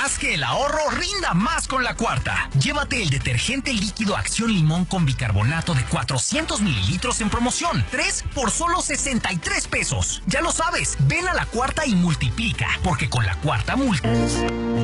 Haz que el ahorro rinda más con la Cuarta. Llévate el detergente líquido Acción Limón con bicarbonato de 400 mililitros en promoción. 3 por solo 63 pesos. Ya lo sabes, ven a la Cuarta y multiplica, porque con la Cuarta multa.